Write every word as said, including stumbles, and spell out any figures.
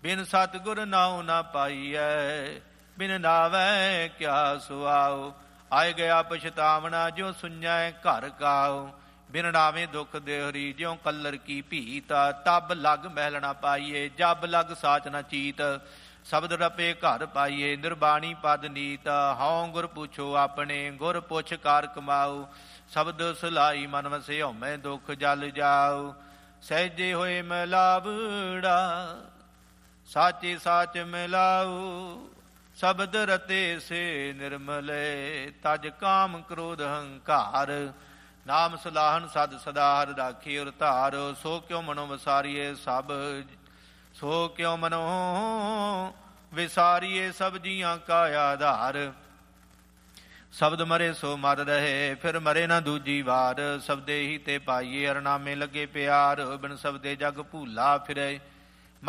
ਬਿਨ ਸਤਿਗੁਰ ਨਾਉ ਨਾ ਪਾਈਐ, ਬਿਨ ਨਾਵੈ ਕਿਆ ਸੁਆਉ। ਆਏ ਗਿਆ ਪਛਤਾਵਣਾ ਜਿਉ ਸੁਣੈ ਘਰ ਕਾਉ, ਬਿਨ ਨਾਵੇਂ ਦੁਖ ਦੇ ਹਰੀ ਜਿਉ ਕੱਲਰ ਕੀ ਭੀਤ। ਤਬ ਲਗ ਮਹਿਲ ਨਾ ਪਾਈਏ, ਜਬ ਲਗ ਸਾਚ ਨਾ ਚੀਤ। ਸ਼ਬਦ ਰਪੇ ਘਰ ਪਾਈਏ, ਨਿਰਬਾਣੀ ਪਦ ਨੀਤ। ਹਉ ਗੁਰ ਪੁੱਛੋ ਆਪਣੇ, ਗੁਰ ਪੁੱਛ ਕਾਰ ਕਮਾਉ। ਸ਼ਬਦ ਸੁਲਾਈ ਮਨ ਵਸੇ, ਹਉਮੈ ਦੁਖ ਜਲ ਜਾਉ। ਸਹਿਜੇ ਹੋਏ ਮਿਲਾਵੜਾ, ਸਾਚੇ ਸਾਚ ਮਿਲਾਉ। ਸ਼ਬਦ ਰਤੇ ਸੇ ਨਿਰਮਲੇ, ਤਜ ਕਾਮ ਕ੍ਰੋਧ ਹੰਕਾਰ। ਨਾਮ ਸਲਾਹਨ ਸਦ ਸਦਾ ਹਰਿ ਰਾਖੀ ਔਰ ਧਾਰ। ਸੋ ਕਿਉ ਮਨੋ ਵਿਸਾਰੀਏ ਸਭ, ਸੋ ਕਿਉ ਮਨੋ ਵਿਸਾਰੀਏ ਸਭ ਜੀਆਂ ਕਾ ਆਧਾਰ। ਸ਼ਬਦ ਮਰੇ ਸੋ ਮਰ ਰਹੇ, ਫਿਰ ਮਰੇ ਨਾ ਦੂਜੀ ਵਾਰ। ਸ਼ਬਦੇ ਹੀ ਤੇ ਪਾਈਏ, ਹਰਿ ਨਾਮੇ ਲੱਗੇ ਪਿਆਰ। ਬਿਨ ਸ਼ਬਦੇ ਜਗ ਭੂਲਾ ਫਿਰੇ,